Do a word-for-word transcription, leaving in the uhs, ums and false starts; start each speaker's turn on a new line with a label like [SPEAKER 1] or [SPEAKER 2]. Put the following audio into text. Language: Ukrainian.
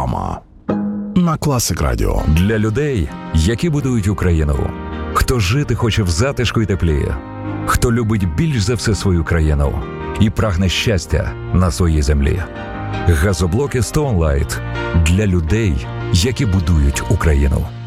[SPEAKER 1] програма на Класик Радіо.
[SPEAKER 2] Для людей, які будують Україну. Хто жити хоче в затишку і теплі. Хто любить більш за все свою країну і прагне щастя на своїй землі. Газоблоки Stone Light для людей, які будують Україну.